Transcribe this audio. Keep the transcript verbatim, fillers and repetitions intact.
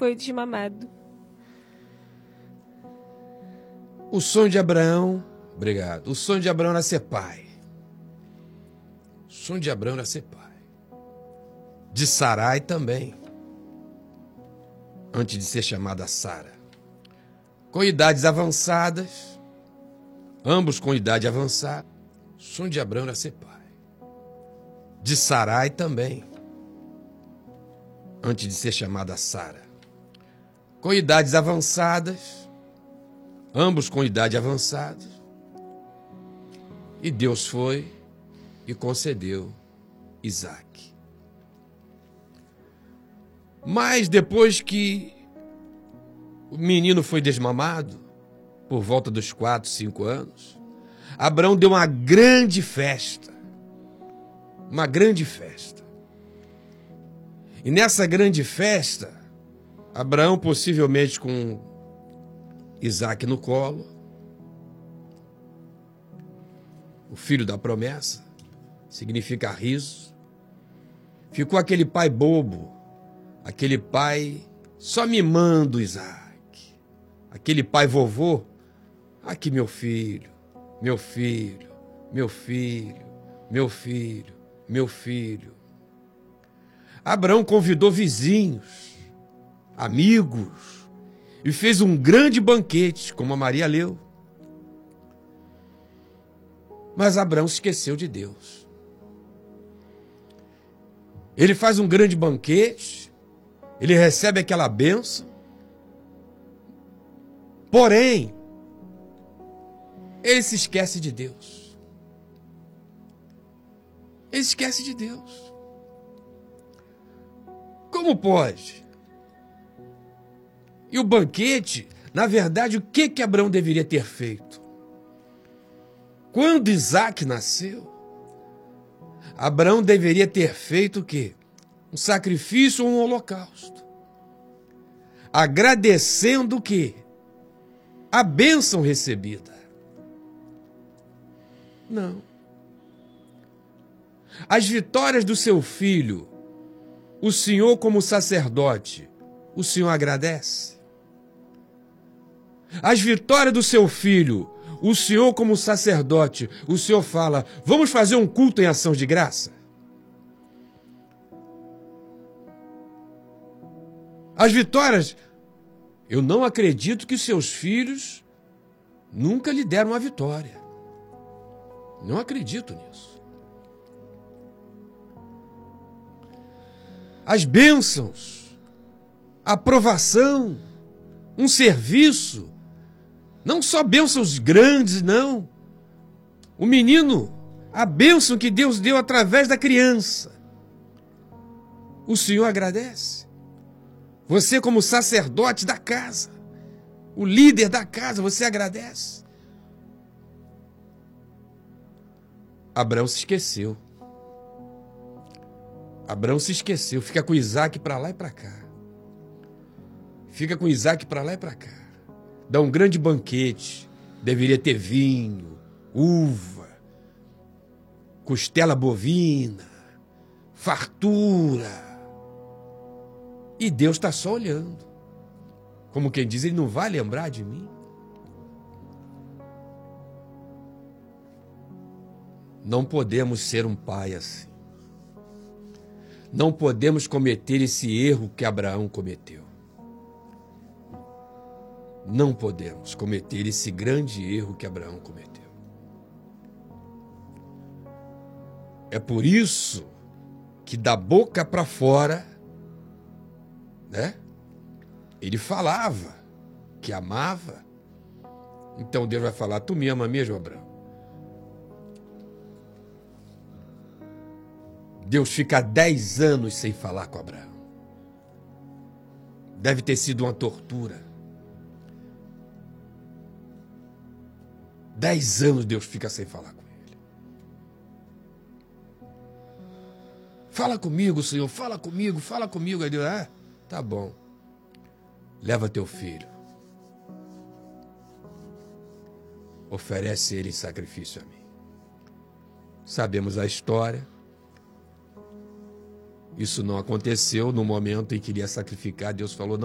foi desmamado. O sonho de Abraão, obrigado, o sonho de Abraão era ser pai. O sonho de Abraão era ser pai. De Sarai também, antes de ser chamada Sara. Com idades avançadas, ambos com idade avançada, o sonho de Abraão era ser pai. De Sarai também, antes de ser chamada Sara. Com idades avançadas, ambos com idade avançada, e Deus foi e concedeu Isaque. Mas depois que o menino foi desmamado, por volta dos quatro, cinco anos, Abraão deu uma grande festa. Uma grande festa. E nessa grande festa, Abraão, possivelmente com Isaque no colo, o filho da promessa, significa riso, ficou aquele pai bobo, aquele pai só mimando Isaque, aquele pai vovô, aqui meu filho, meu filho, meu filho, meu filho, meu filho. Abraão convidou vizinhos, amigos, e fez um grande banquete, como a Maria leu. Mas Abraão se esqueceu de Deus. Ele faz um grande banquete, ele recebe aquela bênção, porém, ele se esquece de Deus. Ele esquece de Deus. Como pode? E o banquete, na verdade, o que que Abraão deveria ter feito? Quando Isaque nasceu, Abraão deveria ter feito o quê? Um sacrifício ou um holocausto. Agradecendo o quê? A bênção recebida. Não. As vitórias do seu filho, o Senhor como sacerdote, o Senhor agradece? As vitórias do seu filho, o Senhor como sacerdote, o Senhor fala, vamos fazer um culto em ação de graça? As vitórias, eu não acredito que seus filhos nunca lhe deram uma vitória. Não acredito nisso. As bênçãos, a aprovação, um serviço, não só bênçãos grandes, não. O menino, a bênção que Deus deu através da criança. O Senhor agradece. Você como sacerdote da casa, o líder da casa, você agradece. Abraão se esqueceu. Abraão se esqueceu. Fica com Isaque para lá e para cá. Fica com Isaque para lá e para cá. Dá um grande banquete. Deveria ter vinho, uva, costela bovina, fartura. E Deus está só olhando. Como quem diz, ele não vai lembrar de mim. Não podemos ser um pai assim. Não podemos cometer esse erro que Abraão cometeu. Não podemos cometer esse grande erro que Abraão cometeu. É por isso que da boca para fora, né? Ele falava que amava. Então Deus vai falar, tu me ama mesmo, Abraão? Deus fica dez anos sem falar com Abraão. Deve ter sido uma tortura. Dez anos Deus fica sem falar com ele. Fala comigo, Senhor, fala comigo, fala comigo. Aí Deus, ah, tá bom. Leva teu filho. Oferece ele em sacrifício a mim. Sabemos a história. Isso não aconteceu no momento em que iria sacrificar. Deus falou, não.